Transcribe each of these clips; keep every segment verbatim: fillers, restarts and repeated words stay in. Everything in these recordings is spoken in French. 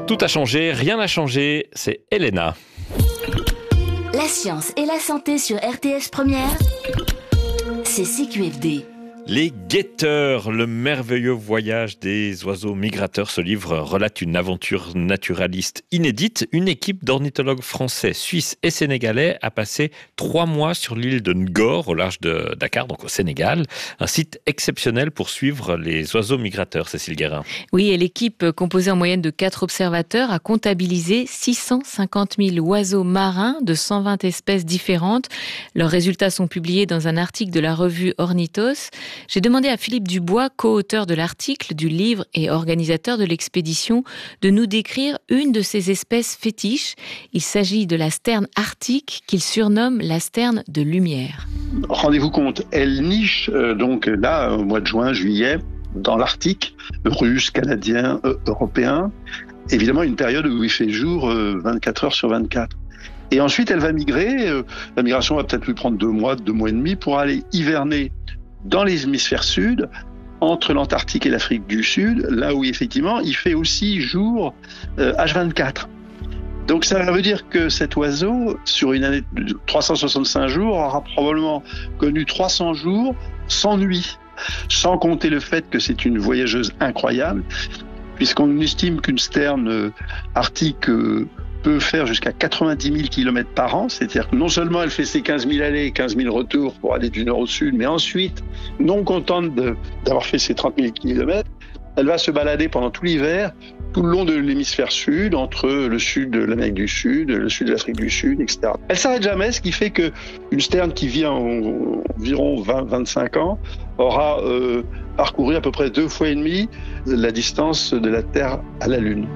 Tout a changé, rien n'a changé, c'est Elena. La science et la santé sur R T S Première, c'est C Q F D. Les guetteurs, le merveilleux voyage des oiseaux migrateurs. Ce livre relate une aventure naturaliste inédite. Une équipe d'ornithologues français, suisses et sénégalais a passé trois mois sur l'île de Ngor, au large de Dakar, donc au Sénégal. Un site exceptionnel pour suivre les oiseaux migrateurs, Cécile Guérin. Oui, et l'équipe, composée en moyenne de quatre observateurs, a comptabilisé six cent cinquante mille oiseaux marins de cent vingt espèces différentes. Leurs résultats sont publiés dans un article de la revue Ornithos. J'ai demandé à Philippe Dubois, co-auteur de l'article, du livre et organisateur de l'expédition, de nous décrire une de ces espèces fétiches. Il s'agit de la sterne arctique qu'il surnomme la sterne de lumière. Rendez-vous compte, elle niche euh, donc là au mois de juin, juillet, dans l'Arctique, russe, canadien, euh, européen. Évidemment, une période où il fait jour euh, vingt-quatre heures sur vingt-quatre. Et ensuite, elle va migrer. Euh, la migration va peut-être lui prendre deux mois, deux mois et demi pour aller hiverner dans les hémisphères sud, entre l'Antarctique et l'Afrique du Sud, là où effectivement il fait aussi jour euh, H vingt-quatre. Donc ça veut dire que cet oiseau, sur une année de trois cent soixante-cinq jours, aura probablement connu trois cents jours sans nuit, sans compter le fait que c'est une voyageuse incroyable, puisqu'on estime qu'une sterne arctique euh, peut faire jusqu'à quatre-vingt-dix mille kilomètres par an, c'est-à-dire que non seulement elle fait ses quinze mille allées et quinze mille retours pour aller du nord au sud, mais ensuite, non contente de, d'avoir fait ses trente mille kilomètres, elle va se balader pendant tout l'hiver, tout le long de l'hémisphère sud, entre le sud de l'Amérique du Sud, le sud de l'Afrique du Sud, et cetera. Elle s'arrête jamais, ce qui fait qu'une sterne qui vit en, environ vingt à vingt-cinq ans aura euh, parcouru à peu près deux fois et demi la distance de la Terre à la Lune.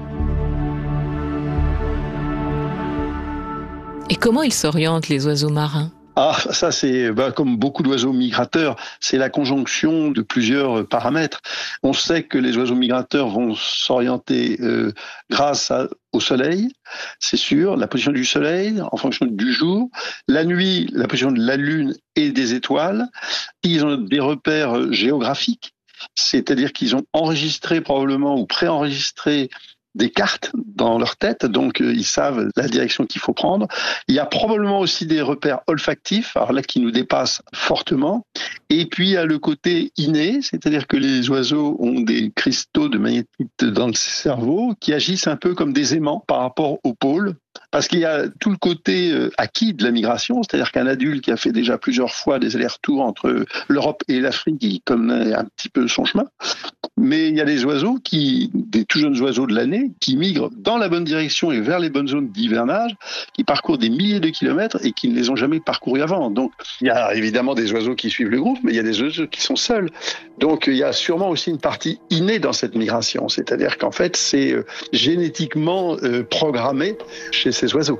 Et comment ils s'orientent, les oiseaux marins ? Ah, ça c'est bah, comme beaucoup d'oiseaux migrateurs, c'est la conjonction de plusieurs paramètres. On sait que les oiseaux migrateurs vont s'orienter euh, grâce à, au soleil, c'est sûr, la position du soleil en fonction du jour, la nuit, la position de la lune et des étoiles. Ils ont des repères géographiques, c'est-à-dire qu'ils ont enregistré probablement ou préenregistré des cartes dans leur tête, donc euh, ils savent la direction qu'il faut prendre. Il y a probablement aussi des repères olfactifs, alors là qui nous dépassent fortement. Et puis il y a le côté inné, c'est-à-dire que les oiseaux ont des cristaux de magnétite dans le cerveau qui agissent un peu comme des aimants par rapport aux pôles. Parce qu'il y a tout le côté acquis de la migration, c'est-à-dire qu'un adulte qui a fait déjà plusieurs fois des allers-retours entre l'Europe et l'Afrique, il connaît un petit peu son chemin. Mais il y a des oiseaux, qui, des tout jeunes oiseaux de l'année, qui migrent dans la bonne direction et vers les bonnes zones d'hivernage, qui parcourent des milliers de kilomètres et qui ne les ont jamais parcourus avant. Donc il y a évidemment des oiseaux qui suivent le groupe, mais il y a des oiseaux qui sont seuls. Donc il y a sûrement aussi une partie innée dans cette migration, c'est-à-dire qu'en fait c'est génétiquement euh, programmé chez ces oiseaux.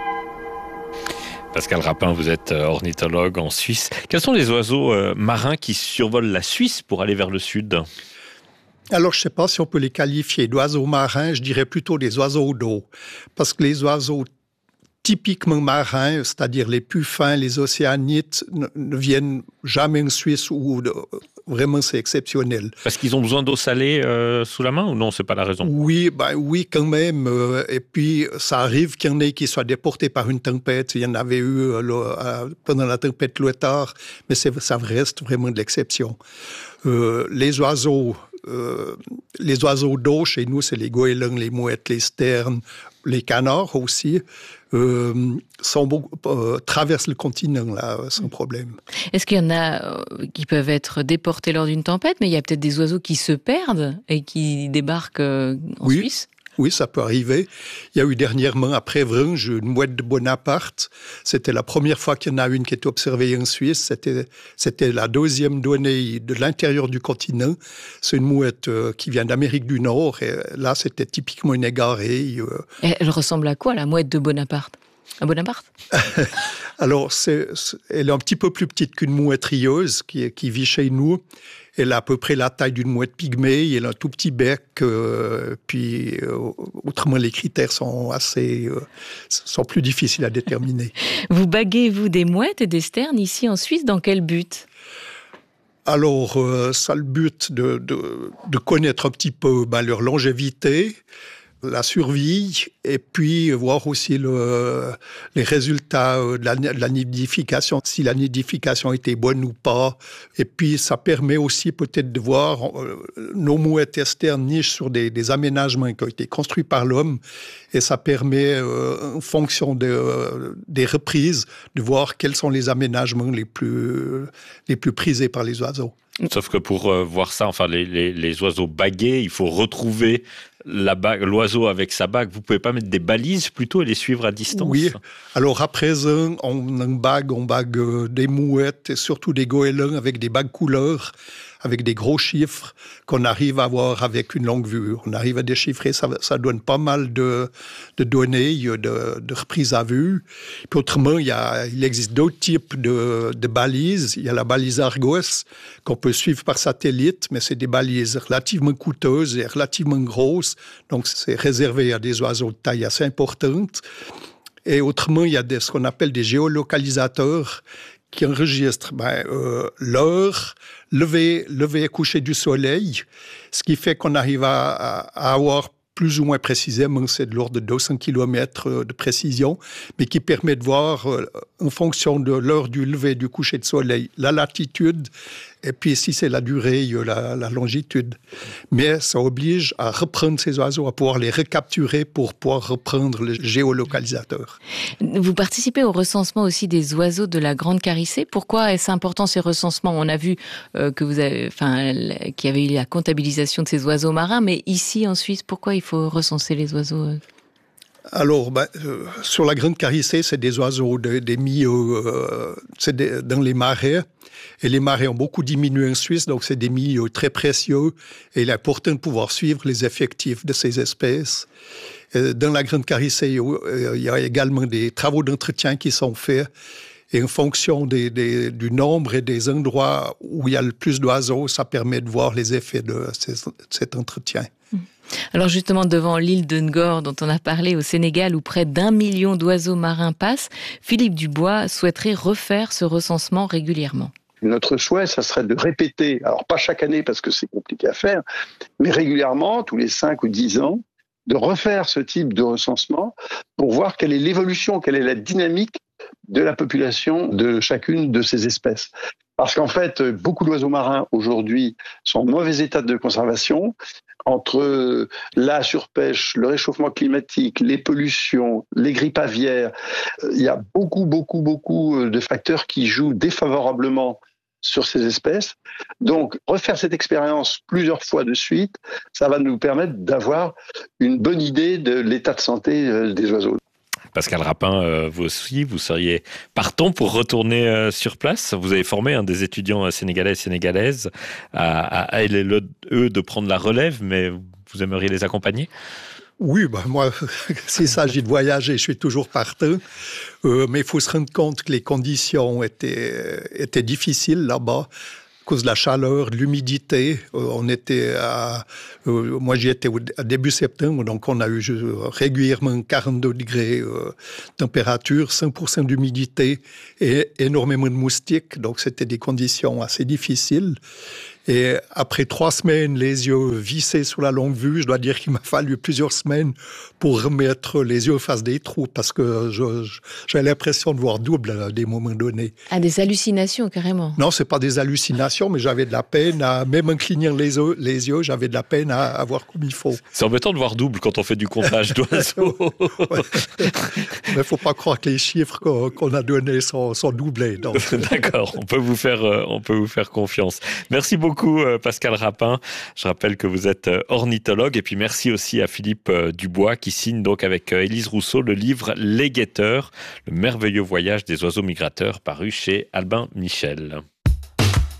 Pascal Rapin, vous êtes ornithologue en Suisse. Quels sont les oiseaux euh, marins qui survolent la Suisse pour aller vers le sud ? Alors, je ne sais pas si on peut les qualifier d'oiseaux marins, je dirais plutôt des oiseaux d'eau. Parce que les oiseaux typiquement marins, c'est-à-dire les puffins, les océanites, ne, ne viennent jamais en Suisse où de, vraiment c'est exceptionnel. Parce qu'ils ont besoin d'eau salée euh, sous la main ou non, c'est pas la raison ? Oui, ben oui quand même. Euh, et puis ça arrive qu'il y en ait qui soient déportés par une tempête. Il y en avait eu euh, euh, pendant la tempête Lothar, mais c'est, ça reste vraiment de l'exception. Euh, les oiseaux, euh, les oiseaux d'eau chez nous, c'est les goélands, les mouettes, les sternes, les canards aussi. Euh, sont beaucoup, euh, traversent le continent là sans problème. Est-ce qu'il y en a qui peuvent être déportés lors d'une tempête, mais il y a peut-être des oiseaux qui se perdent et qui débarquent en oui. Suisse ? Oui, ça peut arriver. Il y a eu dernièrement, à Prévrange, une mouette de Bonaparte. C'était la première fois qu'il y en a une qui était observée en Suisse. C'était, c'était la deuxième donnée de l'intérieur du continent. C'est une mouette euh, qui vient d'Amérique du Nord. Et là, c'était typiquement une égarée. Euh. Et elle ressemble à quoi, la mouette de Bonaparte ? À Bonaparte ? Alors, c'est, c'est, elle est un petit peu plus petite qu'une mouette rieuse qui, qui vit chez nous. Elle a à peu près la taille d'une mouette pygmée, elle a un tout petit bec, euh, puis euh, autrement les critères sont assez, euh, sont plus difficiles à déterminer. Vous baguez-vous des mouettes et des sternes ici en Suisse, dans quel but ? Alors, euh, ça a le but de, de, de connaître un petit peu ben, leur longévité, la survie et puis voir aussi le, les résultats de la, de la nidification, si la nidification était bonne ou pas. Et puis, ça permet aussi peut-être de voir, euh, nos mouettes externes nichent sur des, des aménagements qui ont été construits par l'homme et ça permet, euh, en fonction de, euh, des reprises, de voir quels sont les aménagements les plus, les plus prisés par les oiseaux. Sauf que pour euh, voir ça, enfin les, les, les oiseaux bagués, il faut retrouver la bague, l'oiseau avec sa bague. Vous pouvez pas mettre des balises plutôt et les suivre à distance? Oui. Alors à présent, on bague, on bague des mouettes et surtout des goélands avec des bagues couleurs, avec des gros chiffres qu'on arrive à avoir avec une longue vue. On arrive à déchiffrer, ça, ça donne pas mal de, de données, de, de reprises à vue. Puis autrement, il, y a, il existe d'autres types de, de balises. Il y a la balise Argos qu'on peut suivre par satellite, mais c'est des balises relativement coûteuses et relativement grosses. Donc c'est réservé à des oiseaux de taille assez importante. Et autrement, il y a des, ce qu'on appelle des géolocalisateurs qui enregistre ben, euh, l'heure, lever, lever et coucher du soleil, ce qui fait qu'on arrive à, à, à avoir plus ou moins précisément, c'est de l'ordre de deux cents kilomètres de précision, mais qui permet de voir, euh, en fonction de l'heure du lever et du coucher de soleil, la latitude, et puis si c'est la durée, la, la longitude. Mais ça oblige à reprendre ces oiseaux, à pouvoir les recapturer pour pouvoir reprendre le géolocalisateur. Vous participez au recensement aussi des oiseaux de la Grande Carissée. Pourquoi est-ce important ces recensements? On a vu euh, que vous avez, enfin, qu'il y avait eu la comptabilisation de ces oiseaux marins, mais ici en Suisse, pourquoi il faut recenser les oiseaux? Alors, ben, euh, sur la Grande Carissée, c'est des oiseaux, de, des milieux, euh, c'est des, dans les marais. Et les marais ont beaucoup diminué en Suisse, donc c'est des milieux très précieux. Et il est important de pouvoir suivre les effectifs de ces espèces. Et dans la Grande Carissée, il y a également des travaux d'entretien qui sont faits. Et en fonction des, des, du nombre et des endroits où il y a le plus d'oiseaux, ça permet de voir les effets de, ces, de cet entretien. Alors justement, devant l'île de Ngor, dont on a parlé au Sénégal, où près d'un million d'oiseaux marins passent, Philippe Dubois souhaiterait refaire ce recensement régulièrement. Notre souhait, ça serait de répéter, alors pas chaque année parce que c'est compliqué à faire, mais régulièrement, tous les cinq ou dix ans, de refaire ce type de recensement pour voir quelle est l'évolution, quelle est la dynamique de la population de chacune de ces espèces. Parce qu'en fait, beaucoup d'oiseaux marins aujourd'hui sont en mauvais état de conservation. Entre la surpêche, le réchauffement climatique, les pollutions, les grippes aviaires, il y a beaucoup, beaucoup, beaucoup de facteurs qui jouent défavorablement sur ces espèces. Donc, refaire cette expérience plusieurs fois de suite, ça va nous permettre d'avoir une bonne idée de l'état de santé des oiseaux. Pascal Rapin, euh, vous aussi, vous seriez partant pour retourner euh, sur place. Vous avez formé hein, des étudiants sénégalais et sénégalaises à, à, à eux de prendre la relève, mais vous aimeriez les accompagner? Oui, ben moi, s'il s'agit de voyager, je suis toujours partant. Euh, mais il faut se rendre compte que les conditions étaient, étaient difficiles là-bas. À cause de la chaleur, de l'humidité, euh, on était à, euh, moi j'y étais au début septembre, donc on a eu régulièrement quarante-deux degrés euh, température, cinq pour cent d'humidité et énormément de moustiques, donc c'était des conditions assez difficiles. Et après trois semaines, les yeux vissés sur la longue vue, je dois dire qu'il m'a fallu plusieurs semaines pour remettre les yeux face des trous parce que je, je, j'ai l'impression de voir double à des moments donnés. Ah, des hallucinations, carrément. Non, c'est pas des hallucinations, mais j'avais de la peine à, même en clignant les yeux, les yeux, j'avais de la peine à, à voir comme il faut. C'est embêtant de voir double quand on fait du comptage d'oiseaux. Ouais. Mais il faut pas croire que les chiffres qu'on, qu'on a donnés sont, sont doublés. Donc. D'accord, on peut vous faire, on peut vous faire confiance. Merci beaucoup. Pascal Rapin. Je rappelle que vous êtes ornithologue et puis merci aussi à Philippe Dubois qui signe donc avec Élise Rousseau le livre Les Guetteurs, le merveilleux voyage des oiseaux migrateurs paru chez Albin Michel.